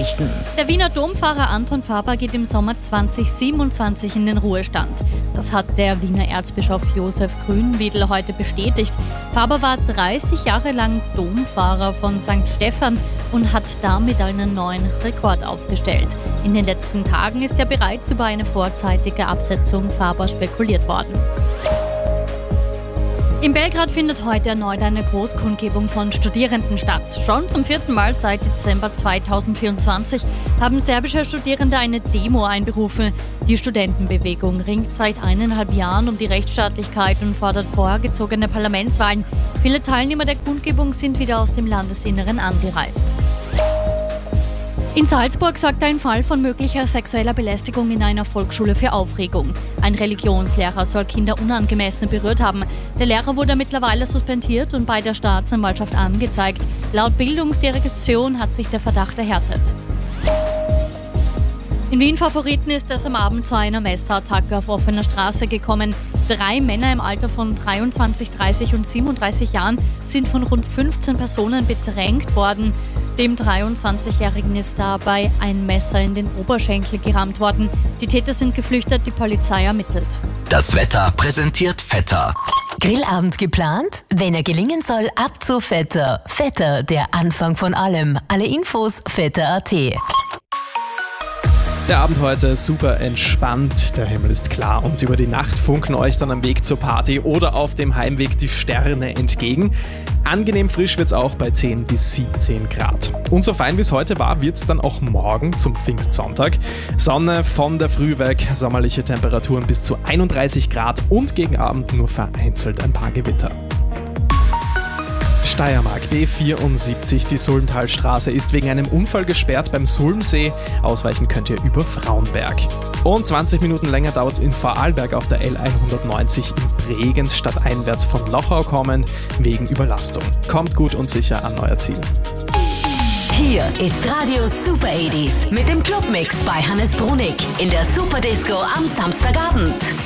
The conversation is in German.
Nachrichten. Der Wiener Domfahrer Anton Faber geht im Sommer 2027 in den Ruhestand. Das hat der Wiener Erzbischof Josef Grünwedel heute bestätigt. Faber war 30 Jahre lang Domfahrer von St. Stephan und hat damit einen neuen Rekord aufgestellt. In den letzten Tagen ist ja bereits über eine vorzeitige Absetzung Faber spekuliert worden. In Belgrad findet heute erneut eine Großkundgebung von Studierenden statt. Schon zum 4. Mal seit Dezember 2024 haben serbische Studierende eine Demo einberufen. Die Studentenbewegung ringt seit 1,5 Jahren um die Rechtsstaatlichkeit und fordert vorgezogene Parlamentswahlen. Viele Teilnehmer der Kundgebung sind wieder aus dem Landesinneren angereist. In Salzburg sorgt ein Fall von möglicher sexueller Belästigung in einer Volksschule für Aufregung. Ein Religionslehrer soll Kinder unangemessen berührt haben. Der Lehrer wurde mittlerweile suspendiert und bei der Staatsanwaltschaft angezeigt. Laut Bildungsdirektion hat sich der Verdacht erhärtet. In Wien-Favoriten ist es am Abend zu einer Messerattacke auf offener Straße gekommen. 3 Männer im Alter von 23, 30 und 37 Jahren sind von rund 15 Personen bedrängt worden. Dem 23-Jährigen ist dabei ein Messer in den Oberschenkel gerammt worden. Die Täter sind geflüchtet, die Polizei ermittelt. Das Wetter präsentiert Vetter. Grillabend geplant? Wenn er gelingen soll, ab zu Vetter. Vetter, der Anfang von allem. Alle Infos vetter.at. Der Abend heute super entspannt, der Himmel ist klar und über die Nacht funken euch dann am Weg zur Party oder auf dem Heimweg die Sterne entgegen. Angenehm frisch wird's auch bei 10 bis 17 Grad. Und so fein wie es heute war, wird's dann auch morgen zum Pfingstsonntag. Sonne von der Früh weg, sommerliche Temperaturen bis zu 31 Grad und gegen Abend nur vereinzelt ein paar Gewitter. Steiermark, B74, die Sulmtalstraße ist wegen einem Unfall gesperrt beim Sulmsee. Ausweichen könnt ihr über Frauenberg. Und 20 Minuten länger dauert es in Vorarlberg auf der L190 in Bregenz stadteinwärts von Lochau kommen, wegen Überlastung. Kommt gut und sicher an euer Ziel. Hier ist Radio Super 80s mit dem Clubmix bei Hannes Brunig in der Superdisco am Samstagabend.